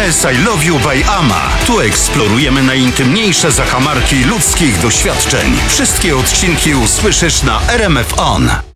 RMS I Love You by Ama. Tu eksplorujemy najintymniejsze zakamarki ludzkich doświadczeń. Wszystkie odcinki usłyszysz na RMF On.